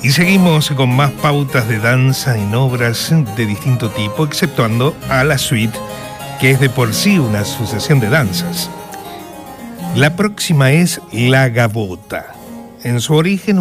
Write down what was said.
Y seguimos con más pautas de danza en obras de distinto tipo, exceptuando a la suite, que es de por sí una sucesión de danzas. La próxima es La Gavota. En su origen,